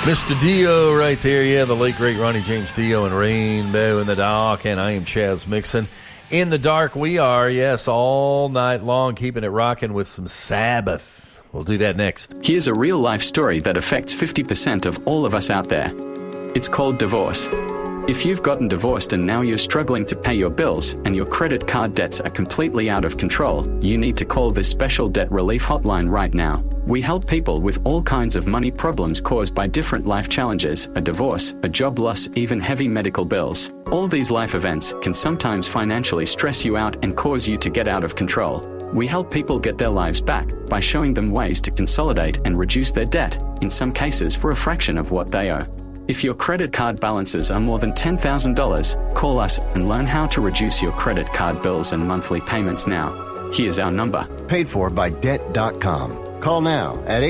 Mr. Dio right there. Yeah, the late, great Ronnie James Dio and Rainbow in the Dark. And I am Chaz Mixon. In the dark we are, yes, all night long, keeping it rocking with some Sabbath. We'll do that next. Here's a real-life story that affects 50% of all of us out there. It's called divorce. If you've gotten divorced and now you're struggling to pay your bills and your credit card debts are completely out of control, you need to call this special debt relief hotline right now. We help people with all kinds of money problems caused by different life challenges, a divorce, a job loss, even heavy medical bills. All these life events can sometimes financially stress you out and cause you to get out of control. We help people get their lives back by showing them ways to consolidate and reduce their debt, in some cases for a fraction of what they owe. If your credit card balances are more than $10,000, call us and learn how to reduce your credit card bills and monthly payments now. Here's our number. Paid for by Debt.com. Call now at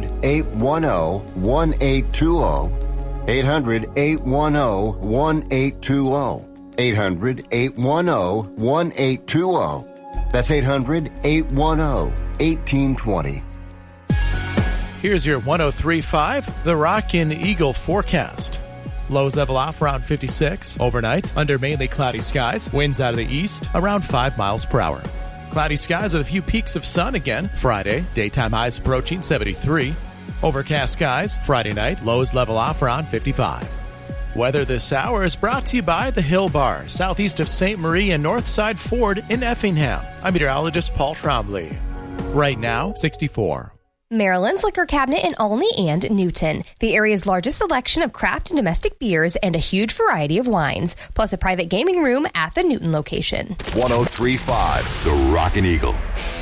800-810-1820. 800-810-1820. 800-810-1820. That's 800-810-1820. Here's your 103.5 The Rockin' Eagle forecast. Lows level off around 56. Overnight, under mainly cloudy skies. Winds out of the east around 5 miles per hour. Cloudy skies with a few peaks of sun again. Friday, daytime highs approaching 73. Overcast skies. Friday night, lows level off around 55. Weather this hour is brought to you by the Hill Bar, southeast of St. Marie and Northside Ford in Effingham. I'm meteorologist Paul Trombley. Right now, 64. Maryland's Liquor Cabinet in Olney and Newton. The area's largest selection of craft and domestic beers and a huge variety of wines, plus a private gaming room at the Newton location. 103.5 The Rockin' Eagle.